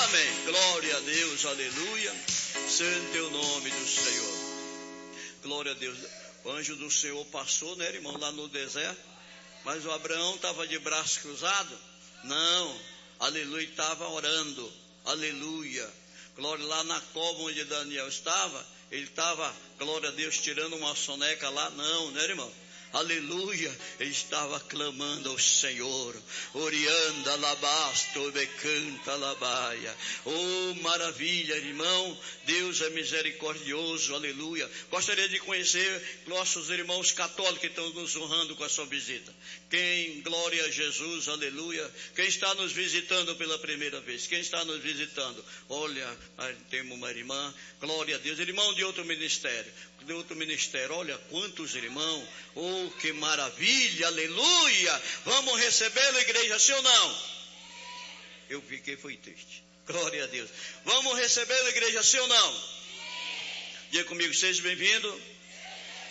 Amém. Glória a Deus, aleluia. Santo é o nome do Senhor. Glória a Deus. O anjo do Senhor passou, né, irmão, lá no deserto. Mas o Abraão estava de braço cruzado? Não. Aleluia, estava orando. Aleluia. Glória, lá na cova onde Daniel estava, ele estava, glória a Deus, tirando uma soneca lá? Não, né, irmão? Aleluia, ele estava clamando ao Senhor. Orianda labasto becanta labaia. Oh, maravilha, irmão. Deus é misericordioso, aleluia. Gostaria de conhecer nossos irmãos católicos que estão nos honrando com a sua visita. Quem, glória a Jesus, aleluia. Quem está nos visitando pela primeira vez? Quem está nos visitando? Olha, temos uma irmã, glória a Deus, irmão de outro ministério. Olha quantos irmãos, oh que maravilha, aleluia, vamos recebê-lo, igreja, sim ou não? Eu fiquei, foi triste, glória a Deus, vamos recebê-lo, igreja, sim ou não? Diga comigo, seja bem-vindo